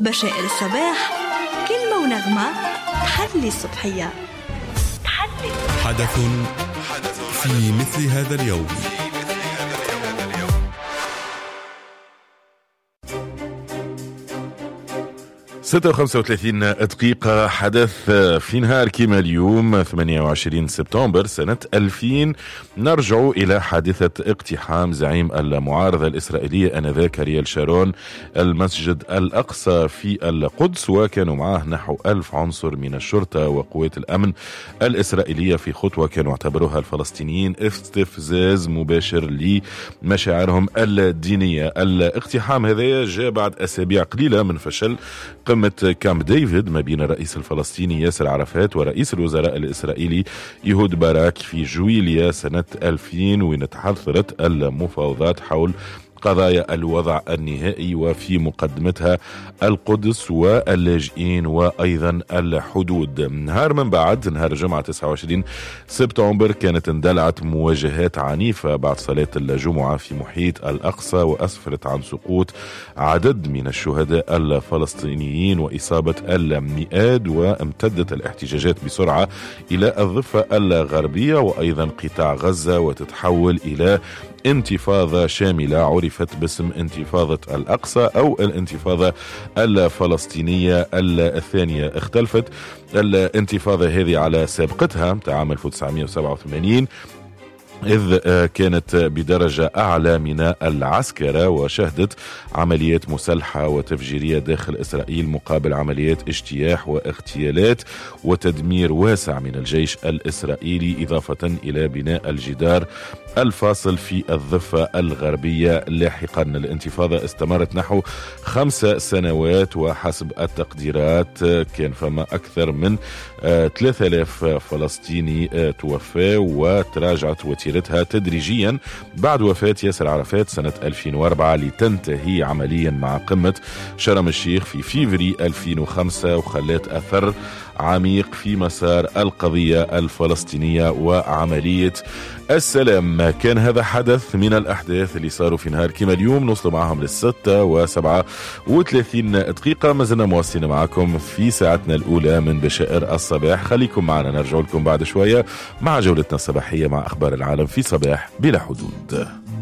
بشائر الصباح، كلمة ونغمة تحلي الصبحية. حدث في مثل هذا اليوم. ستة وخمسة وثلاثين دقيقة. حدث في نهار كيما اليوم 28 سبتمبر سنة 2000. نرجع إلى حادثة اقتحام زعيم المعارضة الإسرائيلية آنذاك أرييل شارون المسجد الأقصى في القدس، وكانوا معه نحو 1000 عنصر من الشرطة وقوات الأمن الإسرائيلية في خطوة كانوا اعتبروها الفلسطينيين استفزاز مباشر لمشاعرهم الدينية. الاقتحام هذا جاء بعد أسابيع قليلة من فشل قمة كامب ديفيد ما بين الرئيس الفلسطيني ياسر عرفات ورئيس الوزراء الإسرائيلي يهود باراك في جويليا سنة 2000، وين تعثرت المفاوضات حول قضايا الوضع النهائي وفي مقدمتها القدس واللاجئين وأيضا الحدود. نهار من بعد نهار الجمعة 29 سبتمبر كانت اندلعت مواجهات عنيفة بعد صلاة الجمعة في محيط الأقصى، وأسفرت عن سقوط عدد من الشهداء الفلسطينيين وإصابة المئات، وامتدت الاحتجاجات بسرعة إلى الضفة الغربية وأيضا قطاع غزة، وتتحول إلى انتفاضة شاملة عرفت باسم انتفاضة الأقصى أو الانتفاضة الفلسطينية الثانية. اختلفت الانتفاضة هذه على سابقتها متاع عام 1987 إذ كانت بدرجة أعلى من العسكرة، وشهدت عمليات مسلحة وتفجيرية داخل إسرائيل مقابل عمليات اجتياح واغتيالات وتدمير واسع من الجيش الإسرائيلي، إضافة إلى بناء الجدار الفاصل في الضفة الغربية. لاحقا الانتفاضة استمرت نحو 5 سنوات، وحسب التقديرات كان فما أكثر من 3000 فلسطيني توفى، وتراجعت وتيرتها تدريجيا بعد وفاة ياسر عرفات سنة 2004 لتنتهي عمليا مع قمة شرم الشيخ في فيفري 2005، وخلت أثر عميق في مسار القضية الفلسطينية وعملية السلام. كان هذا حدث من الأحداث اللي صاروا في نهار كما اليوم. نوصل معهم للستة وسبعة وثلاثين دقيقة. ما زلنا مواصلين معكم في ساعتنا الأولى من بشائر الصباح. خليكم معنا، نرجع لكم بعد شوية مع جولتنا الصباحية مع أخبار العالم في صباح بلا حدود.